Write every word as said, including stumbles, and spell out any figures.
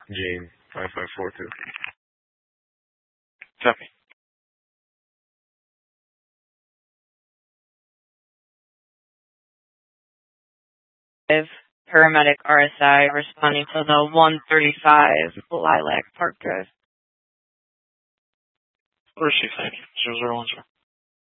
Gene, five five four two. Copy. Paramedic R S I responding to the one thirty-five Lilac Park Drive. Received, thank you. zero zero one zero.